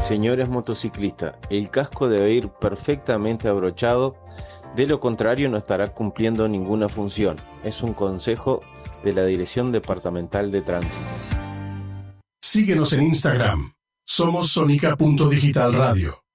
señores motociclistas, el casco debe ir perfectamente abrochado, de lo contrario no estará cumpliendo ninguna función. Es un consejo de la Dirección Departamental de Tránsito. Síguenos en Instagram. Somos Sonica.Digital Radio.